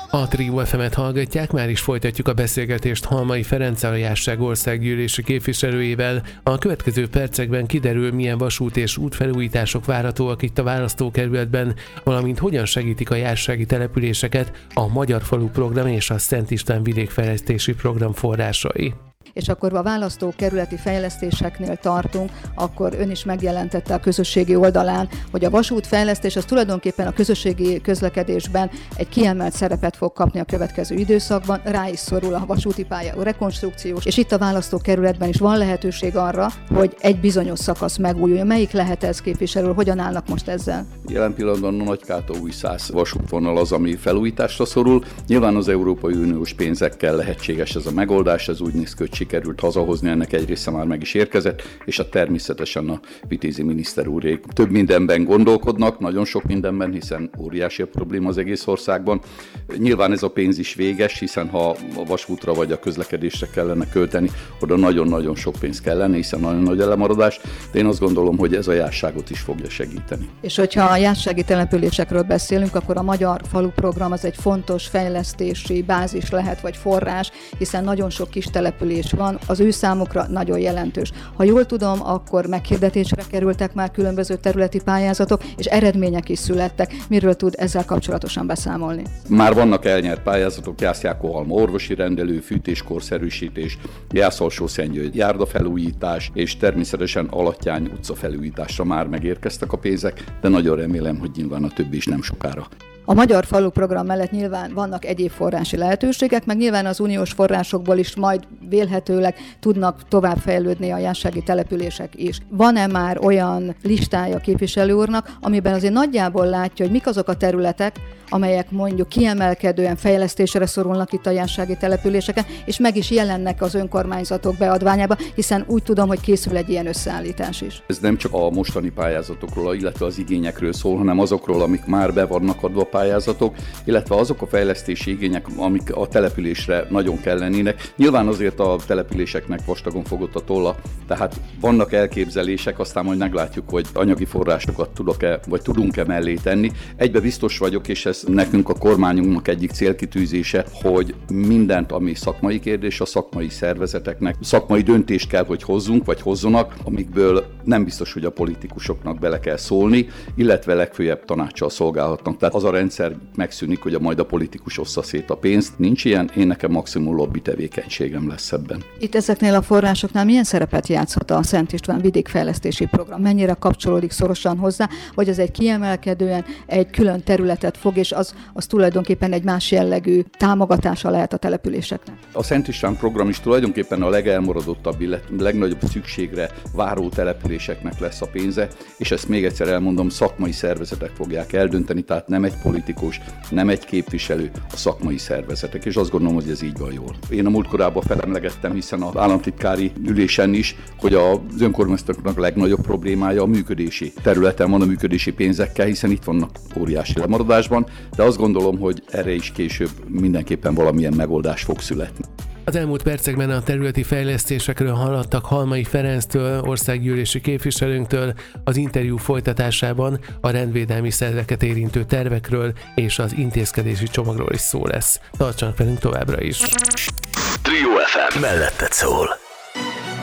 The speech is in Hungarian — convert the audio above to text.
A Trio FM-et hallgatják, már is folytatjuk a beszélgetést Halmai Ferenccel, a Jásság országgyűlési képviselőjével. A következő percekben kiderül, milyen vasút és útfelújítások várhatóak itt a választókerületben, valamint hogyan segítik a jássági településeket a Magyar Falu Program és a Szent István Vidékfejlesztési Program forrásai. És akkor a választókerületi fejlesztéseknél tartunk, akkor ön is megjelentette a közösségi oldalán, hogy a vasútfejlesztés az tulajdonképpen a közösségi közlekedésben egy kiemelt szerepet fog kapni a következő időszakban, rá is szorul a vasúti pálya rekonstrukciós, és itt a választókerületben is van lehetőség arra, hogy egy bizonyos szakasz megújuljon. Melyik lehet ez, képviselő? Hogyan állnak most ezzel? Jelen pillanatban a Nagykáta-Újszász vasútvonal az, ami felújításra szorul. Nyilván az Európai Uniós pénzekkel lehetséges ez a megoldás, ez úgy néz ki, hogy sikerült hazahozni, ennek egy része már meg is érkezett, és természetesen a vitézi miniszter úrék több mindenben gondolkodnak, nagyon sok mindenben, hiszen óriási a probléma az egész országban. Nyilván ez a pénz is véges, hiszen ha a vasútra vagy a közlekedésre kellene költeni, oda nagyon-nagyon sok pénz kellene, hiszen nagyon nagy elemaradás, de én azt gondolom, hogy ez a jásságot is fogja segíteni. És hogyha a jássági településekről beszélünk, akkor a Magyar Falu Program az egy fontos fejlesztési bázis lehet, vagy forrás, hiszen nagyon sok kis település van, az ő számukra nagyon jelentős. Ha jól tudom, akkor meghirdetésre kerültek már különböző területi pályázatok, és eredmények is születtek. Miről tud ezzel kapcsolatosan beszámolni? Már vannak elnyert pályázatok, Jász-Jákó-Halma orvosi rendelő, fűtéskorszerűsítés, Jász-Alsó-Szentgyörgy járdafelújítás, és természetesen Alattyány utca felújításra már megérkeztek a pénzek, de nagyon remélem, hogy nyilván a többi is nem sokára. A Magyar Falu Program mellett nyilván vannak egyéb forrási lehetőségek, meg nyilván az uniós forrásokból is majd vélhetőleg tudnak továbbfejlődni a jássági települések is. Van-e már olyan listája a képviselő úrnak, amiben azért nagyjából látja, hogy mik azok a területek, amelyek mondjuk kiemelkedően fejlesztésre szorulnak itt a jássági településeken, és meg is jelennek az önkormányzatok beadványába, hiszen úgy tudom, hogy készül egy ilyen összeállítás is. Ez nem csak a mostani pályázatokról, illetve az igényekről szól, hanem azokról, amik már be vannak adva pályázatok, illetve azok a fejlesztési igények, amik a településre nagyon kellenének. Nyilván azért a településeknek vastagon fogott a tolla, tehát vannak elképzelések, aztán majd meglátjuk, hogy anyagi forrásokat tudok-e, vagy tudunk-e mellé tenni. Egybe biztos vagyok, és ez nekünk a kormányunknak egyik célkitűzése, hogy mindent, ami szakmai kérdés, a szakmai szervezeteknek szakmai döntést kell, hogy hozzunk, vagy hozzanak, amikből nem biztos, hogy a politikusoknak bele kell szólni, illetve legfőjebb tanáccsal szolgálhatnak. Tehát az a rendszer megszűnik, hogy majd a politikus ossza szét a pénzt. Nincs ilyen, én nekem maximum lobby tevékenységem lesz ebben. Itt ezeknél a forrásoknál milyen szerepet játszhat a Szent István Vidékfejlesztési Program? Mennyire kapcsolódik szorosan hozzá, hogy ez egy kiemelkedően egy külön területet fog, és az tulajdonképpen egy más jellegű támogatása lehet a településeknek? A Szent István program is tulajdonképpen a legelmaradottabb, illetve legnagyobb szükségre váró településeknek lesz a pénze, és ezt még egyszer elmondom, szakmai szervezetek fogják eldönteni, tehát nem egy politikus, nem egy képviselő, a szakmai szervezetek, és azt gondolom, hogy ez így van jól. Én a múltkorában felemlegettem, hiszen az államtitkári ülésen is, hogy az önkormányzatoknak a legnagyobb problémája a működési területen van, a működési pénzekkel, hiszen itt vannak óriási lemaradásban, de azt gondolom, hogy erre is később mindenképpen valamilyen megoldás fog születni. Az elmúlt percekben a területi fejlesztésekről hallottak Halmai Ferenctől, országgyűlési képviselőnktől, az interjú folytatásában a rendvédelmi szerveket érintő tervekről és az intézkedési csomagról is szó lesz. Tartsanak velünk továbbra is! Trio FM melletted szól.